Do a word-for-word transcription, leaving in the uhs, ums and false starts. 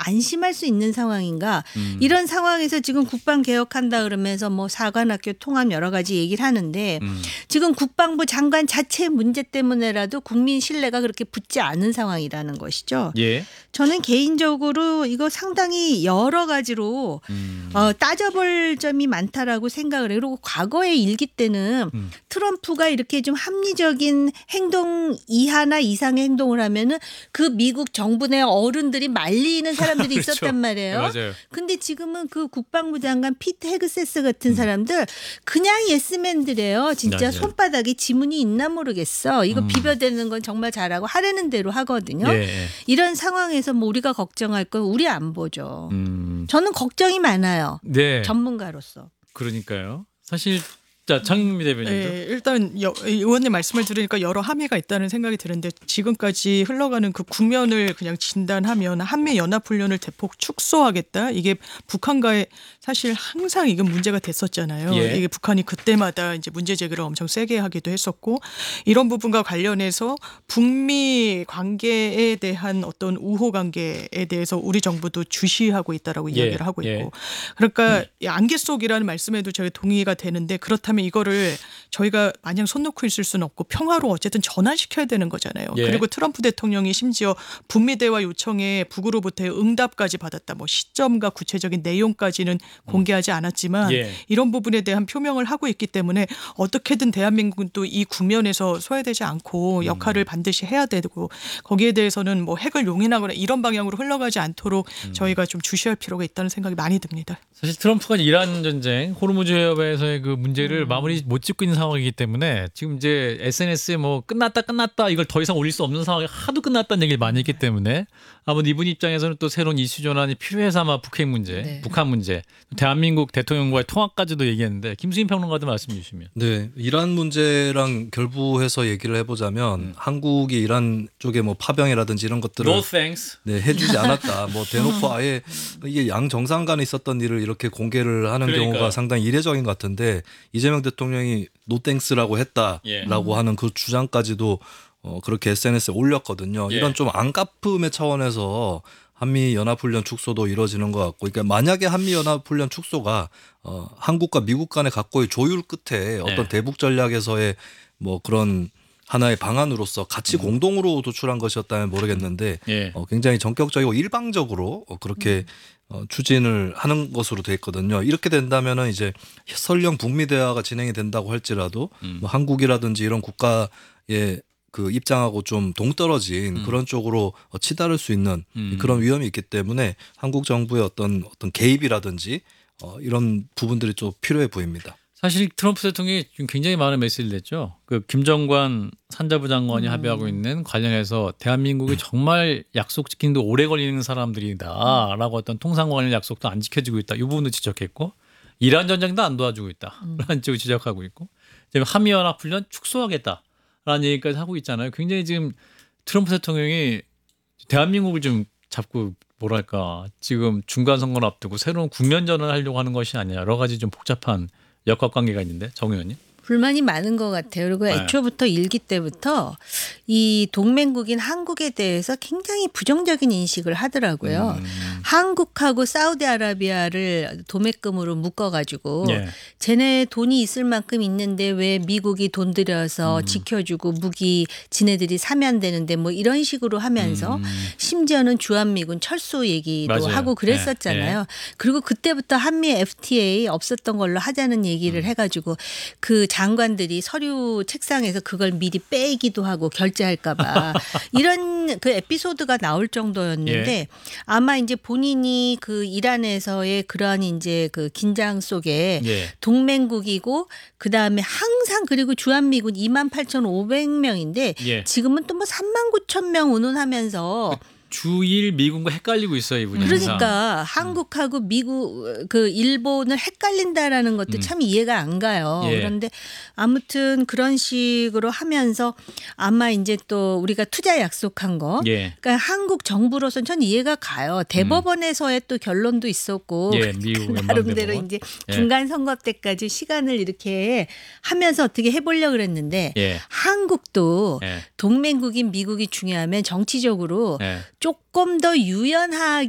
안심할 수 있는 상황인가. 음. 이런 상황에서 지금 국방 개혁한다 그러면서 뭐 사관학교 통합 여러 가지 얘기를 하는데 음. 지금 국방부 장관 자체 문제 때문에라도 국민 신뢰가 그렇게 붙지 않은 상황이라는 것이죠. 예. 저는 개인적으로 이거 상당히 여러 가지로 음. 어, 따져볼 점이 많다라고 생각을 해요. 그리고 과거의 일기 때는 음. 트럼프가 이렇게 좀 합리적인 행동 이하나 이상의 행동을 하면은 그 미국 정부 내 어른들이 말리는 사람들이 그렇죠. 있었단 말이에요. 네, 맞아요. 근데 지금은 그 국방부 장관 피트 헤그세스 같은 사람들 그냥 예스맨들이에요. 진짜 맞아요. 손바닥에 지문이 있나 모르겠어. 이거 음. 비벼대는 건 정말 잘하고 하라는 대로 하거든요. 예, 예. 이런 상황에서 뭐 우리가 걱정할 건 우리 안보죠. 음. 저는 걱정이 많아요. 네. 전문가로서. 그러니까요. 사실 자 장미 대변인도. 네, 일단 여, 의원님 말씀을 들으니까 여러 함의가 있다는 생각이 드는데 지금까지 흘러가는 그 국면을 그냥 진단하면 한미 연합훈련을 대폭 축소하겠다. 이게 북한과의 사실 항상 이건 문제가 됐었잖아요. 예. 이게 북한이 그때마다 이제 문제 제기를 엄청 세게 하기도 했었고 이런 부분과 관련해서 북미 관계에 대한 어떤 우호 관계에 대해서 우리 정부도 주시하고 있다라고 예. 이야기를 하고 예. 있고 그러니까 이 안개 속이라는 말씀에도 제가 동의가 되는데 그렇다면 이거를 저희가 마냥 손 놓고 있을 수는 없고 평화로 어쨌든 전환시켜야 되는 거잖아요. 예. 그리고 트럼프 대통령이 심지어 북미 대화 요청에 북으로부터의 응답까지 받았다. 뭐 시점과 구체적인 내용까지는 공개하지 않았지만 예. 이런 부분에 대한 표명을 하고 있기 때문에 어떻게든 대한민국은 또 이 국면에서 소외되지 않고 역할을 반드시 해야 되고 거기에 대해서는 뭐 핵을 용인하거나 이런 방향으로 흘러가지 않도록 저희가 좀 주시할 필요가 있다는 생각이 많이 듭니다. 사실 트럼프가 이란 전쟁, 호르무즈 해협에서의 그 문제를 음. 마무리 못 짓고 있는 상황이기 때문에 지금 이제 에스엔에스에 뭐 끝났다 끝났다 이걸 더 이상 올릴 수 없는 상황이 하도 끝났다는 얘기를 많이 했기 때문에 아마 이분 입장에서는 또 새로운 이슈 전환이 필요해서 아마 북핵 문제, 네. 북한 문제, 대한민국 대통령과의 통화까지도 얘기했는데 김수인 평론가도 말씀 주시면. 네, 이란 문제랑 결부해서 얘기를 해보자면 음. 한국이 이란 쪽에 뭐 파병이라든지 이런 것들을 No thanks. 네, 해주지 않았다. 뭐 대놓고 아예 이게 양 정상 간에 있었던 일을 이렇게 공개를 하는 그러니까요. 경우가 상당히 이례적인 것 같은데 이재명 대통령이 노땡스라고 했다라고 예. 하는 그 주장까지도 어, 그렇게 에스엔에스에 올렸거든요. 예. 이런 좀 안갚음의 차원에서 한미연합훈련 축소도 이루어지는 것 같고, 그러니까 만약에 한미연합훈련 축소가 어, 한국과 미국 간의 각고의 조율 끝에 어떤 예. 대북 전략에서의 뭐 그런 하나의 방안으로서 같이 음. 공동으로 도출한 것이었다면 모르겠는데 예. 어, 굉장히 전격적이고 일방적으로 어, 그렇게 어, 추진을 하는 것으로 돼 있거든요. 이렇게 된다면은 이제 설령 북미 대화가 진행이 된다고 할지라도 음. 뭐 한국이라든지 이런 국가의 그 입장하고 좀 동떨어진 음. 그런 쪽으로 치달을 수 있는 음. 그런 위험이 있기 때문에 한국 정부의 어떤 어떤 개입이라든지 어, 이런 부분들이 좀 필요해 보입니다. 사실 트럼프 대통령이 지금 굉장히 많은 메시지를 냈죠. 그 김정관 산자부 장관이 음. 합의하고 있는 관련해서 대한민국이 정말 약속 지키는 데 오래 걸리는 사람들이다라고 어떤 통상 관련 약속도 안 지켜지고 있다. 이 부분도 지적했고 이란 전쟁도 안 도와주고 있다라는 음. 쪽을 지적하고 있고 지금 한미연합훈련 축소하겠다라는 얘기까지 하고 있잖아요. 굉장히 지금 트럼프 대통령이 대한민국을 좀 자꾸 뭐랄까 지금 중간 선거를 앞두고 새로운 국면 전환을 하려고 하는 것이 아니냐 여러 가지 좀 복잡한 역학관계가 있는데 정 의원님. 불만이 많은 것 같아요. 그리고 네. 애초부터 일기 때부터 이 동맹국인 한국에 대해서 굉장히 부정적인 인식을 하더라고요. 음. 한국하고 사우디아라비아를 도매금으로 묶어가지고 예. 쟤네 돈이 있을 만큼 있는데 왜 미국이 돈 들여서 음. 지켜주고 무기 지네들이 사면 되는데 뭐 이런 식으로 하면서 음. 심지어는 주한미군 철수 얘기도 맞아요. 하고 그랬었잖아요. 예. 예. 그리고 그때부터 한미 에프티에이 없었던 걸로 하자는 얘기를 음. 해가지고 그 장관들이 서류 책상에서 그걸 미리 빼기도 하고 결제할까 봐 이런 그 에피소드가 나올 정도였는데 예. 아마 이제 본인이 그 이란에서의 그러한 이제 그 긴장 속에 예. 동맹국이고 그다음에 항상 그리고 주한미군 이만 팔천오백 명인데 예. 지금은 또 뭐 삼만 구천 명 운운하면서 주일 미군과 헷갈리고 있어요 이분이. 그러니까 항상. 한국하고 미국 그 일본을 헷갈린다라는 것도 음. 참 이해가 안 가요. 예. 그런데 아무튼 그런 식으로 하면서 아마 이제 또 우리가 투자 약속한 거. 예. 그러니까 한국 정부로서는 전 이해가 가요. 대법원에서의 또 결론도 있었고 예, 미국 그 나름대로 연방대법원. 이제 예. 중간 선거 때까지 시간을 이렇게 하면서 어떻게 해보려고 그랬는데 예. 한국도 예. 동맹국인 미국이 중요하면 정치적으로 예. 조금 더 유연하게